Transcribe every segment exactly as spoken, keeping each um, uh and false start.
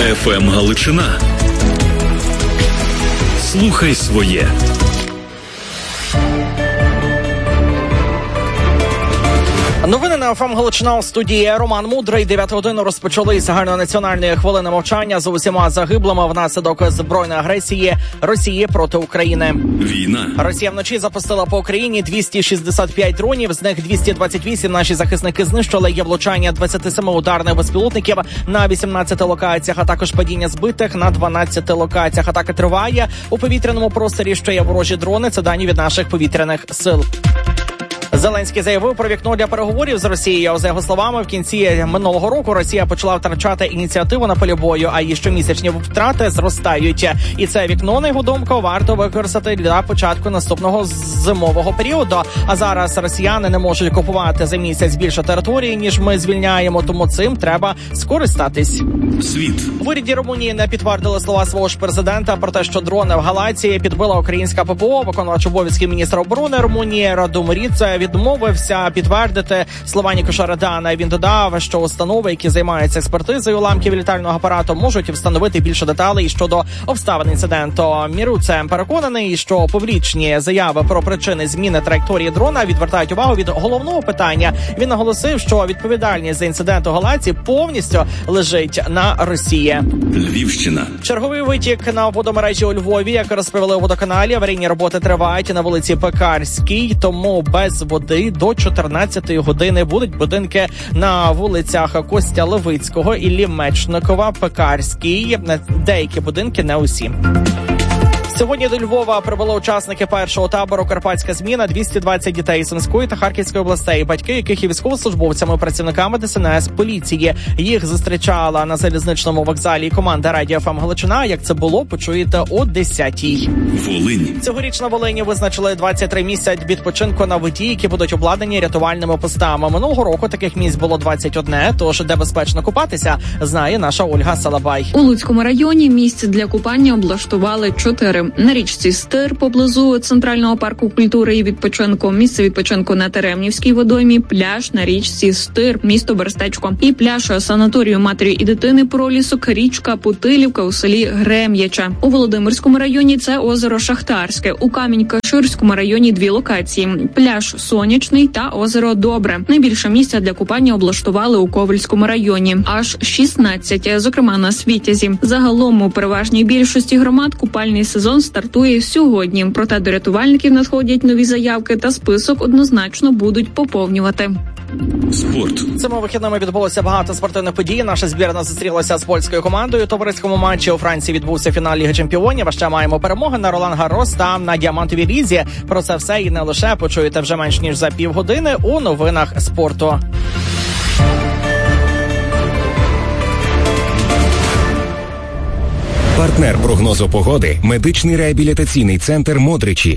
еф ем Галичина. Слухай своє. Новини на еф ем Галичина, у студії Роман Мудрий. дев'яту годину розпочали загальнонаціональної хвилини мовчання з усіма загиблими внаслідок збройної агресії Росії проти України. Війна. Росія вночі запустила по Україні двісті шістдесят п'ять дронів, з них двісті двадцять вісім наші захисники знищили. Є влучання двадцять сім ударних безпілотників на вісімнадцяти локаціях, а також падіння збитих на дванадцяти локаціях. Атака триває. У повітряному просторі ще є ворожі дрони. Це дані від наших повітряних сил. Зеленський заявив про вікно для переговорів з Росією. За його словами, в кінці минулого року Росія почала втрачати ініціативу на полі бою, а її щомісячні втрати зростають. І це вікно, на його думку, варто використати для початку наступного зимового періоду. А зараз росіяни не можуть купувати за місяць більше території, ніж ми звільняємо, тому цим треба скористатись. Світ. В уряді Румунії не підтвердили слова свого ж президента про те, що дрони в Галації підбила українська ППО. Виконувач обов'язків міністра оборони Румунії Раду Мріце відмовився підтвердити слова Нікоша Радана. Він додав, що установи, які займаються експертизою уламків літального апарату, можуть встановити більше деталей щодо обставин інциденту. Міруце переконаний, що публічні заяви про причини зміни траєкторії дрона відвертають увагу від головного питання. Він наголосив, що відповідальність за інцидент у Галації повністю лежить на Росії. Львівщина. Черговий витік на водомережі у Львові, як розповіли у водоканалі, аварійні роботи тривають на вулиці Пекарській, тому без води до чотирнадцятої години будуть будинки на вулицях Костя Левицького, Іллі Мечникова, Пекарській. Деякі будинки, не усі. Сьогодні до Львова прибули учасники першого табору «Карпатська зміна», двісті двадцять дітей Сумської та Харківської областей, батьки яких є військовослужбовцями, працівниками Де Ес Ен Ес, поліції. Їх зустрічала на залізничному вокзалі команда радіо еф ем Галичина. Як це було, почуєте о десятій. Волинь. Цьогоріч на Волині визначили двадцять три місця відпочинку на воді, які будуть обладнані рятувальними постами. Минулого року таких місць було двадцять одне, тож де безпечно купатися, знає наша Ольга Салабай. У Луцькому районі місць для купання облаштували чотири. На річці Стир поблизу Центрального парку культури і відпочинку, місце відпочинку на Теремнівській водоймі, пляж на річці Стир, місто Берестечко, і пляж санаторію матері і дитини Пролісок, річка Путилівка у селі Грем'яча. У Володимирському районі це озеро Шахтарське, у Камінь-Каширському районі дві локації – пляж Сонячний та озеро Добре. Найбільше місця для купання облаштували у Ковельському районі – аж шістнадцять, зокрема на Світязі. Загалом у переважній більшості громад купальний сезон стартує сьогодні, проте до рятувальників надходять нові заявки та список однозначно будуть поповнювати. Спорт. Цими вихідними відбулося багато спортивних подій. Наша збірна зустрілася з польською командою. У товариському матчі у Франції відбувся фінал Ліги Чемпіонів. А ще маємо перемоги на Ролан-Гаррос та на Діамантовій лізі. Про це все і не лише почуєте вже менш ніж за півгодини у новинах спорту. Партнер прогнозу погоди – медичний реабілітаційний центр «Модричі».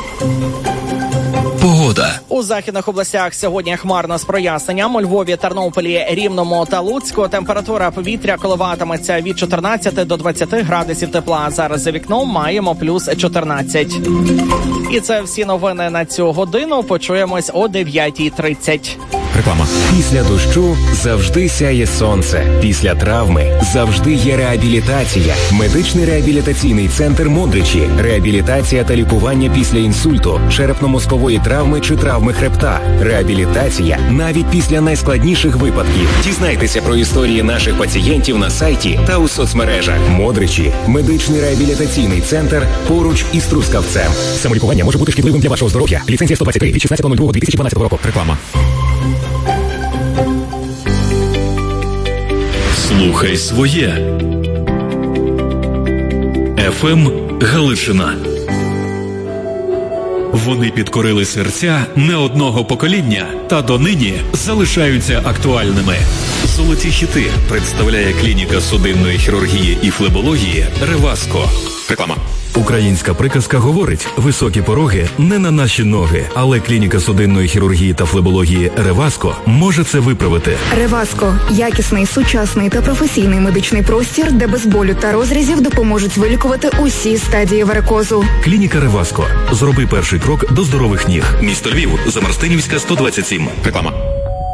Погода. У західних областях сьогодні хмарно з проясненням. У Львові, Тернополі, Рівному та Луцьку температура повітря коливатиметься від чотирнадцяти до двадцяти градусів тепла. Зараз за вікном маємо плюс чотирнадцять. І це всі новини на цю годину. Почуємось о дев'ятій тридцять. Реклама. Після дощу завжди сяє сонце. Після травми завжди є реабілітація. Медичний реабілітаційний центр «Модричі». Реабілітація та лікування після інсульту, черепно-мозкової травми чи травми хребта. Реабілітація навіть після найскладніших випадків. Дізнайтеся про історії наших пацієнтів на сайті та у соцмережах. «Модричі» – медичний реабілітаційний центр поруч із Трускавцем. Самолікування може бути шкідливим для вашого здоров'я. Ліцензія сто двадцять три від шістнадцятого лютого дві тисячі дванадцятого року. Реклама. Слухай своє. еф ем Галичина. Вони підкорили серця не одного покоління та донині залишаються актуальними. Золоті хіти представляє клініка судинної хірургії і флебології «Реваско». Реклама. Українська приказка говорить: високі пороги не на наші ноги, але клініка судинної хірургії та флебології «Реваско» може це виправити. «Реваско» – якісний, сучасний та професійний медичний простір, де без болю та розрізів допоможуть вилікувати усі стадії варикозу. Клініка «Реваско». Зроби перший крок до здорових ніг. Місто Львів, Замарстинівська, сто двадцять сім. Реклама.